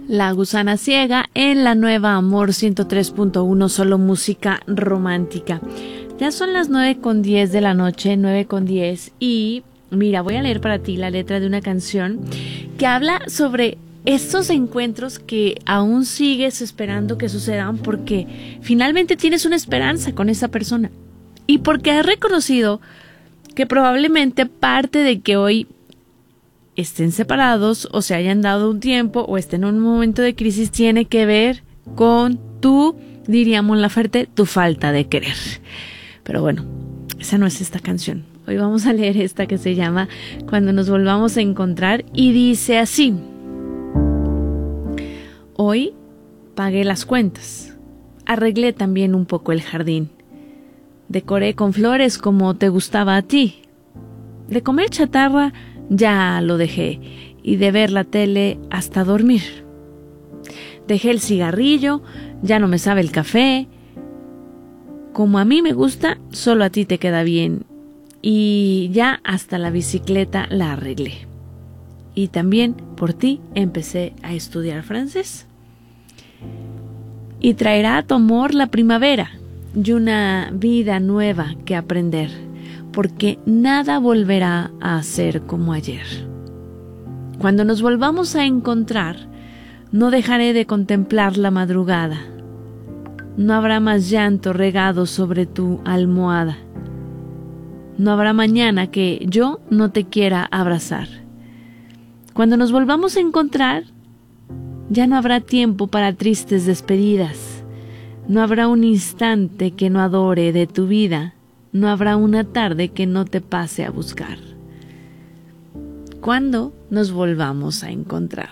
La Gusana Ciega en la nueva Amor 103.1, solo música romántica. Ya son las 9:10 de la noche, 9:10, y mira, voy a leer para ti la letra de una canción que habla sobre estos encuentros que aún sigues esperando que sucedan porque finalmente tienes una esperanza con esa persona y porque has reconocido que probablemente parte de que hoy estén separados o se hayan dado un tiempo o estén en un momento de crisis tiene que ver con tu, diríamos la Ferte, tu falta de querer. Pero bueno, esa no es esta canción. Hoy vamos a leer esta que se llama Cuando nos volvamos a encontrar y dice así: hoy pagué las cuentas, arreglé también un poco el jardín, decoré con flores como te gustaba a ti, de comer chatarra ya lo dejé y de ver la tele hasta dormir. Dejé el cigarrillo, ya no me sabe el café. Como a mí me gusta, solo a ti te queda bien. Y ya hasta la bicicleta la arreglé. Y también por ti empecé a estudiar francés. Y traerá a tu amor la primavera y una vida nueva que aprender, porque nada volverá a ser como ayer. Cuando nos volvamos a encontrar, no dejaré de contemplar la madrugada. No habrá más llanto regado sobre tu almohada. No habrá mañana que yo no te quiera abrazar. Cuando nos volvamos a encontrar, ya no habrá tiempo para tristes despedidas. No habrá un instante que no adore de tu vida. No habrá una tarde que no te pase a buscar. Cuando nos volvamos a encontrar.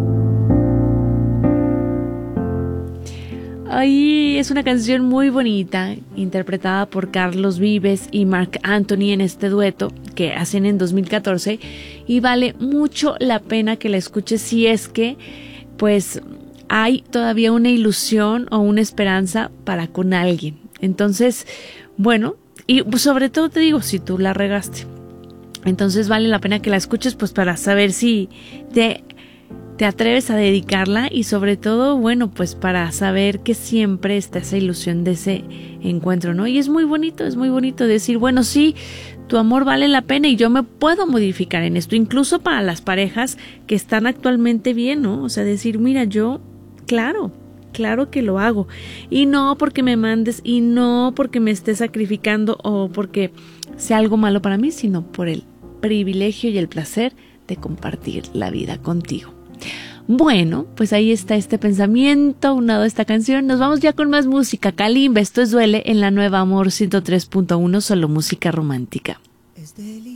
Ay, es una canción muy bonita, interpretada por Carlos Vives y Marc Anthony en este dueto que hacen en 2014, y vale mucho la pena que la escuches si es que, pues, hay todavía una ilusión o una esperanza para con alguien. Entonces, bueno, y sobre todo te digo, si tú la regaste, entonces vale la pena que la escuches, pues para saber si te atreves a dedicarla, y sobre todo, bueno, pues para saber que siempre está esa ilusión de ese encuentro, ¿no? Y es muy bonito decir, bueno, sí, tu amor vale la pena y yo me puedo modificar en esto, incluso para las parejas que están actualmente bien, ¿no? O sea, decir, mira, yo, claro que lo hago, y no porque me mandes, y no porque me esté sacrificando o porque sea algo malo para mí, sino por el privilegio y el placer de compartir la vida contigo. Bueno, pues ahí está este pensamiento unado a esta canción. Nos vamos ya con más música. Kalimba, esto es Duele en la nueva Amor 103.1, solo música romántica.